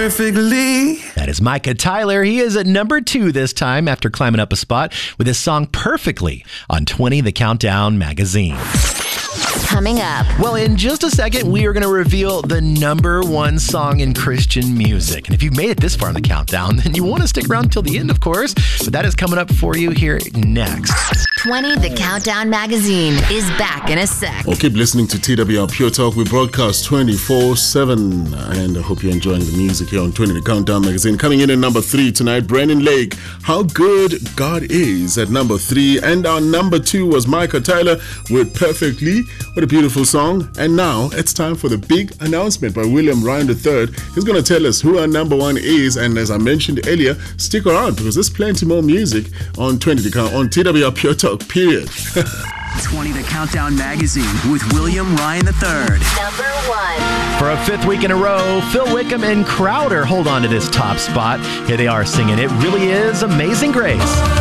perfectly. That is Micah Tyler. He is at number 2 this time after climbing up a spot with his song Perfectly on 20 The Countdown magazine. Coming up. Well, in just a second, we are going to reveal the number 1 song in Christian music. And if you've made it this far in the countdown, then you want to stick around till the end, of course. But that is coming up for you here next. 20 The Countdown magazine is back in a sec. Well, keep listening to TWR Pure Talk. We broadcast 24/7. And I hope you're enjoying the music here on 20 The Countdown magazine. Coming in at number 3 tonight, Brandon Lake, How Good God Is at number 3. And our number 2 was Micah Tyler with Perfectly. What a beautiful song. And now it's time for the big announcement by William Ryan III. He's going to tell us who our number 1 is. And as I mentioned earlier, stick around because there's plenty more music on 20 The Countdown, on TWR Pure Talk, period. 20 The Countdown magazine with William Ryan III. Number 1. For a 5th week in a row, Phil Wickham and Crowder hold on to this top spot. Here they are singing It Really Is Amazing Grace.